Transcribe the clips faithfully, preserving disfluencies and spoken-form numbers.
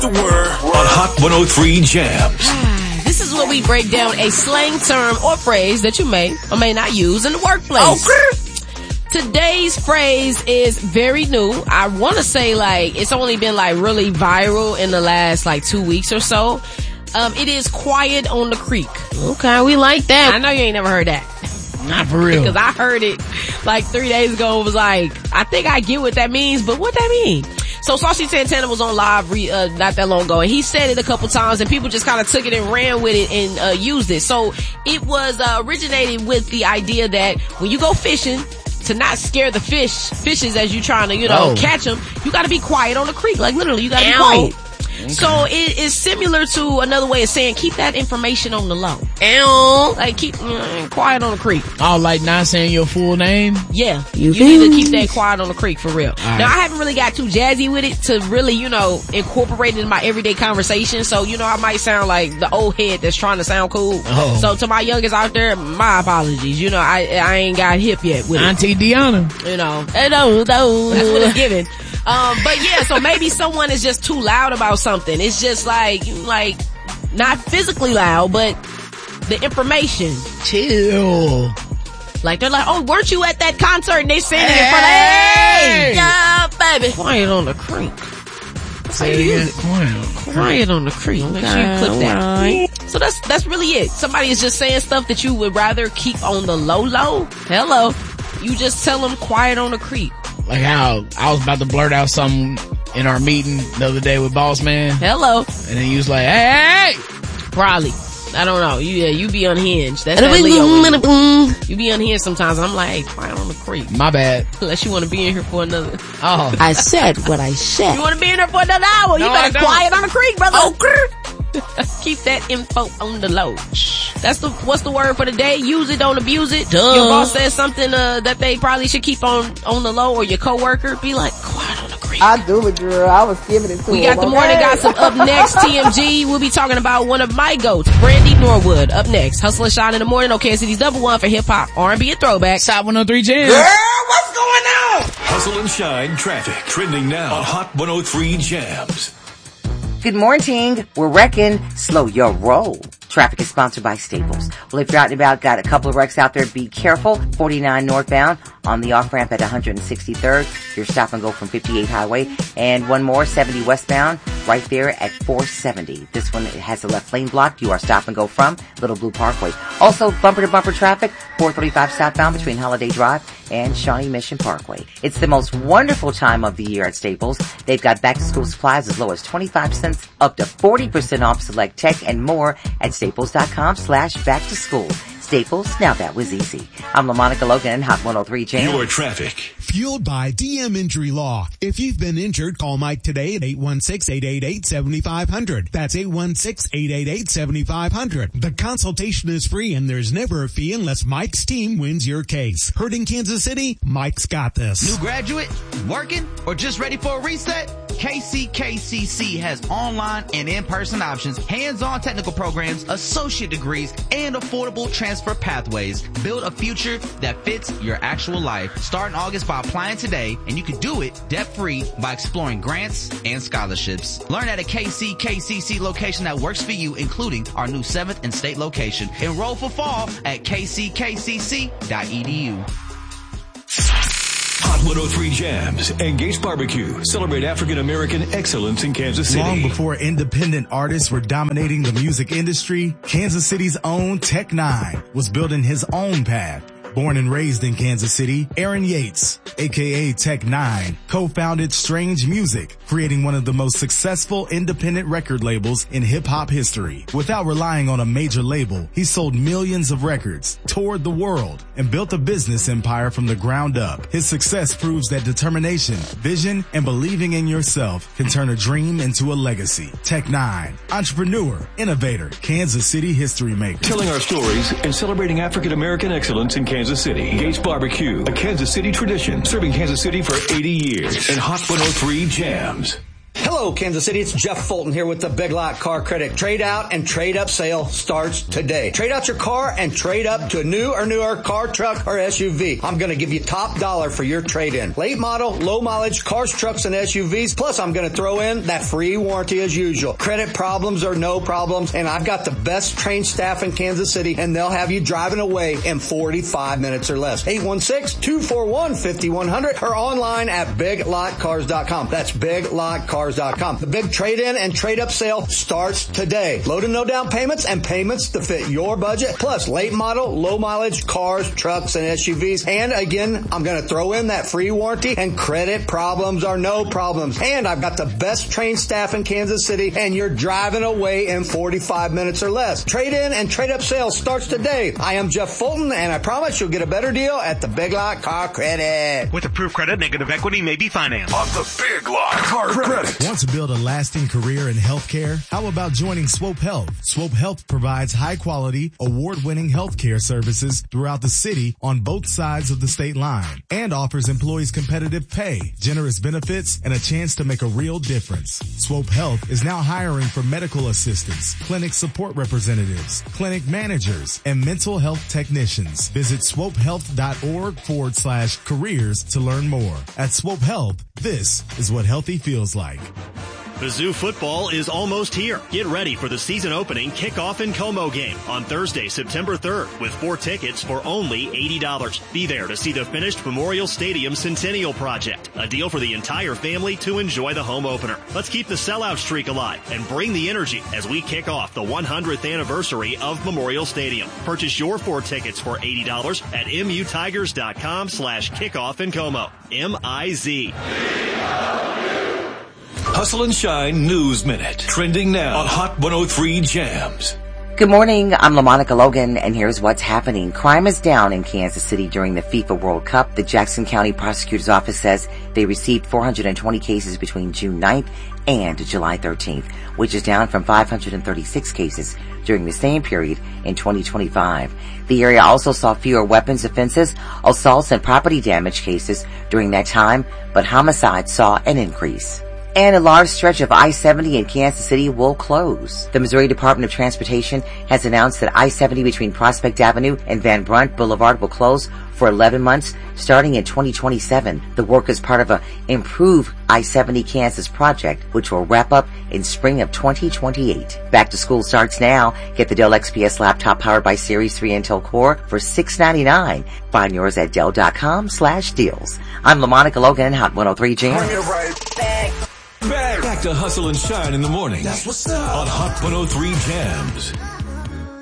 The word on Hot one oh three Jams. This is where we break down a slang term or phrase that you may or may not use in the workplace. Okay. Today's phrase is very new. I want to say like it's only been like really viral in the last like two weeks or so. Um, it is quiet on the creek. Okay, we like that. I know you ain't never heard that. Not for real. Because I heard it like three days ago and was like, I think I get what that means, but what that mean? So Saucy Santana was on live re, uh, not that long ago, and he said it a couple times, and people just kind of took it and ran with it and uh, used it. So it was uh, originated with the idea that when you go fishing, to not scare the fish, fishes as you trying to, you know, oh. catch them, you got to be quiet on the creek. Like literally, you got to be Ow. quiet. Okay. So it is similar to another way of saying keep that information on the low. Ow. Like keep mm, quiet on the creek. Oh, like not saying your full name? Yeah. You, you need to keep that quiet on the creek for real. All now right. I haven't really got too jazzy with it to really, you know, incorporate it in my everyday conversation. So, you know, I might sound like the old head that's trying to sound cool. Oh. So to my youngest out there, my apologies. You know, I I ain't got hip yet with Auntie it. Deanna. You know, no, no, that's what it's giving. Um, but yeah, so maybe someone is just too loud about something. It's just like, like, not physically loud, but the information. Chill. Like, they're like, oh, weren't you at that concert? And they singing Hey! in front of, hey, yeah, baby. Quiet on the creek. That's how you use it. Quiet on the creek. Quiet on the creek. Make sure you clip that. So that's, that's really it. Somebody is just saying stuff that you would rather keep on the low low. Hello. You just tell them quiet on the creek. Like how I was about to blurt out something in our meeting the other day with Boss Man. Hello. And then he was like, hey, hey! Probably. I don't know. You, yeah, you be unhinged. That's that Leo. You be unhinged sometimes. I'm like, hey, quiet on the creek. My bad. Unless you want to be in here for another. Oh. I said what I said. You want to be in here for another hour? No, you better quiet on the creek, brother. Oh, keep that info on the low. That's the, what's the word for the day? Use it, don't abuse it. Duh. Your boss says something, uh, that they probably should keep on, on the low, or your coworker, be like, quiet on the creek. I do it, girl. I was giving it to We him, got the okay? morning gossip up next, T M G. We'll be talking about one of my goats, Brandy Norwood, up next. Hustle and Shine in the morning on Kansas City's double one for hip hop, R and B and throwback. Hot one oh three Jams. Girl, what's going on? Hustle and Shine traffic trending now on Hot one oh three Jams. Good morning. We're wrecking. Slow your roll. Traffic is sponsored by Staples. Well, if you're out and about, got a couple of wrecks out there, be careful. forty-nine northbound on the off-ramp at one sixty-third. Your stop and go from fifty-eight Highway. And one more, seventy westbound, right there at four seventy. This one has the left lane blocked. You are stop and go from Little Blue Parkway. Also, bumper-to-bumper traffic, four thirty-five southbound between Holiday Drive and Shawnee Mission Parkway. It's the most wonderful time of the year at Staples. They've got back-to-school supplies as low as twenty-five cents, up to forty percent off select tech and more at staples.com slash back to school. Staples, now that was easy. I'm LaMonica Logan, Hot one oh three Jams. Your traffic. Fueled by D M Injury Law. If you've been injured, call Mike today at eight one six, eight eight eight, seven five zero zero. That's eight one six, eight eight eight, seven five zero zero. The consultation is free and there's never a fee unless Mike's team wins your case. Hurting Kansas City? Mike's got this. New graduate? Working? Or just ready for a reset? K C K C C has online and in-person options, hands-on technical programs, associate degrees, and affordable transfer pathways. Build a future that fits your actual life. Start in August by applying today, and you can do it debt-free by exploring grants and scholarships. Learn at a K C K C C location that works for you, including our new seventh and state location. Enroll for fall at k c k c c dot e d u. Hot one oh three Jams and Gates Barbecue celebrate African American excellence in Kansas City. Long before independent artists were dominating the music industry, Kansas City's own Tech Nine was building his own path. Born and raised in Kansas City, Aaron Yates, aka Tech Nine, co-founded Strange Music, creating one of the most successful independent record labels in hip-hop history. Without relying on a major label, he sold millions of records, toured the world, and built a business empire from the ground up. His success proves that determination, vision, and believing in yourself can turn a dream into a legacy. Tech Nine, entrepreneur, innovator, Kansas City history maker. Telling our stories and celebrating African American excellence in Kansas City. Gates Barbecue, a Kansas City tradition, serving Kansas City for eighty years. And Hot one oh three Jams. Hello, Hello, Kansas City. It's Jeff Fulton here with the Big Lot Car Credit. Trade out and trade up sale starts today. Trade out your car and trade up to a new or newer car, truck, or S U V. I'm going to give you top dollar for your trade-in. Late model, low mileage cars, trucks, and S U Vs. Plus, I'm going to throw in that free warranty as usual. Credit problems or no problems. And I've got the best trained staff in Kansas City, and they'll have you driving away in forty-five minutes or less. eight one six, two four one, five one zero zero or online at big lot cars dot com. That's big lot cars dot com. The big trade-in and trade-up sale starts today. Low to no down payments and payments to fit your budget. Plus, late model, low mileage cars, trucks, and S U Vs. And again, I'm going to throw in that free warranty, and credit problems are no problems. And I've got the best trained staff in Kansas City, and you're driving away in forty-five minutes or less. Trade-in and trade-up sale starts today. I am Jeff Fulton, and I promise you'll get a better deal at the Big Lot Car Credit. With approved credit, negative equity may be financed. On the Big Lot Car Credit. Want to build a lasting career in healthcare? How about joining Swope Health? Swope Health provides high-quality, award-winning healthcare services throughout the city on both sides of the state line, and offers employees competitive pay, generous benefits, and a chance to make a real difference. Swope Health is now hiring for medical assistants, clinic support representatives, clinic managers, and mental health technicians. Visit swopehealth.org forward slash careers to learn more. At Swope Health, this is what healthy feels like. The Zoo football is almost here. Get ready for the season opening kickoff and Como game on Thursday, September third, with four tickets for only eighty dollars. Be there to see the finished Memorial Stadium Centennial Project, a deal for the entire family to enjoy the home opener. Let's keep the sellout streak alive and bring the energy as we kick off the one hundredth anniversary of Memorial Stadium. Purchase your four tickets for eighty dollars at mutigers.com slash kickoff and Como. M I Z. Hustle and Shine News Minute. Trending now on Hot one oh three Jams. Good morning, I'm LaMonica Logan, and here's what's happening. Crime is down in Kansas City during the FIFA World Cup. The Jackson County Prosecutor's Office says they received four hundred twenty cases between June ninth and July thirteenth, which is down from five hundred thirty-six cases during the same period in twenty twenty-five. The area also saw fewer weapons offenses, assaults, and property damage cases during that time, but homicides saw an increase. And a large stretch of I seventy in Kansas City will close. The Missouri Department of Transportation has announced that I seventy between Prospect Avenue and Van Brunt Boulevard will close for eleven months starting in twenty twenty-seven. The work is part of a Improve I seventy Kansas project, which will wrap up in spring of twenty twenty-eight. Back to school starts now. Get the Dell X P S laptop powered by Series three Intel Core for six ninety-nine. Find yours at Dell.com slash deals. I'm LaMonica Logan, Hot one oh three Jams. Bring it right back. Back. Back to Hustle and Shine in the morning. That's what's up. On Hot one oh three Jams.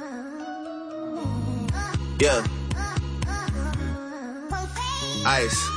Yeah. Ice.